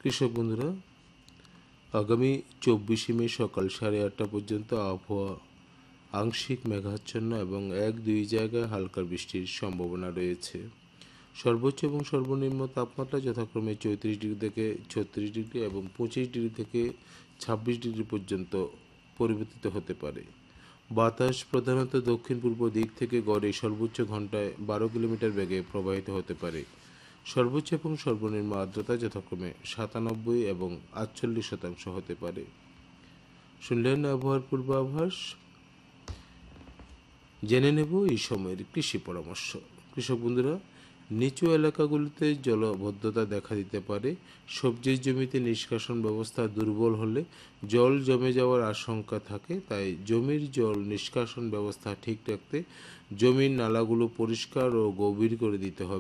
কৃষক বন্ধুরা, আগামী 24 মে সকাল 8:30 পর্যন্ত আবহাওয়া আংশিক মেঘাচ্ছন্ন এবং 1-2 জায়গায় হালকা বৃষ্টির সম্ভাবনা রয়েছে। সর্বোচ্চ এবং সর্বনিম্ন তাপমাত্রা যথাক্রমে 34 ডিগ্রি থেকে 36 ডিগ্রি এবং 25 ডিগ্রি থেকে 26 ডিগ্রি পর্যন্ত পরিবর্তিত হতে পারে। বাতাস প্রধানত দক্ষিণ পূর্ব দিক থেকে গড়ে সর্বোচ্চ ঘন্টায় 12 কিলোমিটার বেগে প্রবাহিত হতে পারে। সর্বোচ্চ এবং সর্বনিম্ন আর্দ্রতা যথাক্রমে 97 এবং 48% হতে পারে। শুনলেন আবহাওয়ার পূর্বাভাস। জেনে নেব এই সময়ের কৃষি পরামর্শ। কৃষক বন্ধুরা, নিচু এলাকাগুলিতে জলবদ্ধতা দেখা দিতে পারে। সবজির জমিতে নিষ্কাশন ব্যবস্থা দুর্বল হলে জল জমে যাওয়ার আশঙ্কা থাকে, তাই জমির জল নিষ্কাশন ব্যবস্থা ঠিক রাখতে জমির নালাগুলো পরিষ্কার ও গভীর করে দিতে হবে।